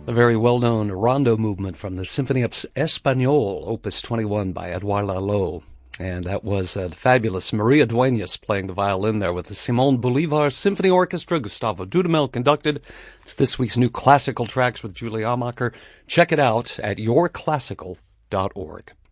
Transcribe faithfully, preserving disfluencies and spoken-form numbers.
A very well-known rondo movement from the Symphony Español, Opus twenty-one by Edouard Lalo. And that was uh, the fabulous Maria Duenas playing the violin there with the Simon Bolivar Symphony Orchestra. Gustavo Dudamel conducted. It's this week's new classical tracks with Julie Amacher. Check it out at your classical dot org.